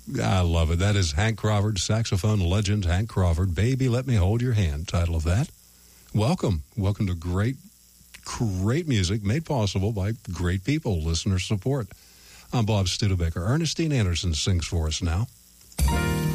I love it. That is Hank Crawford, saxophone legend Hank Crawford. Baby, Let Me Hold Your Hand, title of that. Welcome. Welcome to great music made possible by great people, listener support. I'm Bob Studebaker. Ernestine Anderson sings for us now.